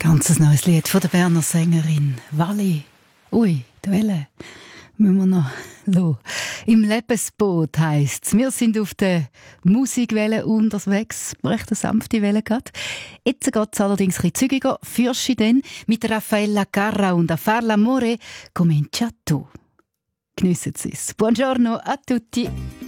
Ganz neues Lied von der Berner Sängerin Wally. Ui, die Welle müssen wir noch lassen. Im Lebensboot heisst es. Wir sind auf der Musikwelle unterwegs. Recht eine sanfte Welle gerade. Jetzt geht es allerdings ein bisschen zügiger. Fürsche denn mit Raffaella Carrà und A far l'amore comincia tu. Geniessen Sie es. Buongiorno a tutti.